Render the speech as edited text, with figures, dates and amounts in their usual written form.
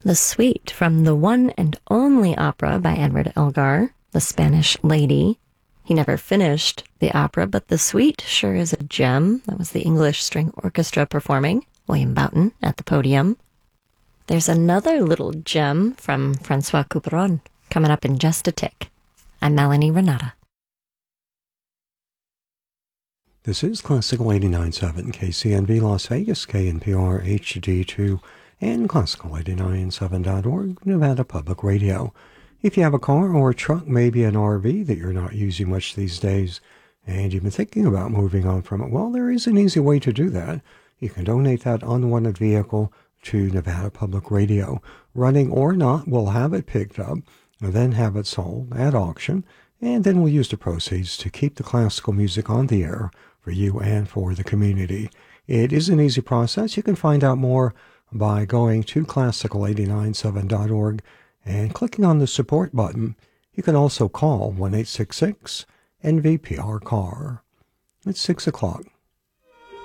The suite from the one and only opera by Edward Elgar, The Spanish Lady. He never finished the opera, but the suite sure is a gem. That was the English String Orchestra performing, William Boughton at the podium. There's another little gem from Francois Couperin coming up in just a tick. I'm Melanie Renata. This is Classical 89.7 KCNV Las Vegas, KNPR HD2, and Classical897.org, Nevada Public Radio. If you have a car or a truck, maybe an RV that you're not using much these days, and you've been thinking about moving on from it, well, there is an easy way to do that. You can donate that unwanted vehicle to Nevada Public Radio. Running or not, we'll have it picked up, and then have it sold at auction, and then we'll use the proceeds to keep the classical music on the air for you and for the community. It is an easy process. You can find out more by going to classical897.org and clicking on the support button. You can also call 1-866-NVPR-CAR. It's 6 o'clock.